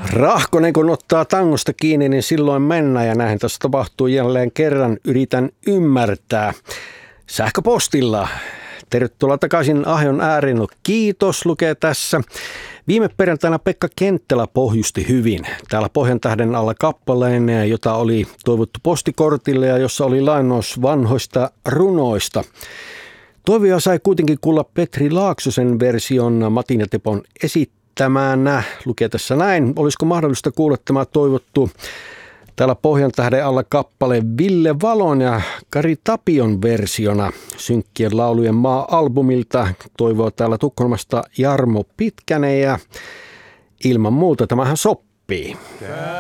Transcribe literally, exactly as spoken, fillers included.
Rahkonen kun ottaa tangosta kiinni, niin silloin mennään ja näin tässä tapahtuu jälleen kerran. Yritän ymmärtää sähköpostilla. Tervetuloa takaisin Ahjon ääriin. No, kiitos, lukee tässä. Viime perjantaina Pekka Kenttelä pohjusti hyvin. Täällä Pohjantähden alla kappaleen, jota oli toivottu postikortille ja jossa oli lainaus vanhoista runoista. Toivoja sai kuitenkin kuulla Petri Laaksosen version Matin ja Tepon esittämänä. Lukee tässä näin. Olisiko mahdollista kuulla tämä toivottu täällä Pohjantähden alla kappale Ville Valon ja Kari Tapion versiona Synkkien laulujen maa-albumilta. Toivoo täällä Tukholmasta Jarmo Pitkänen ja ilman muuta tämähän sopii.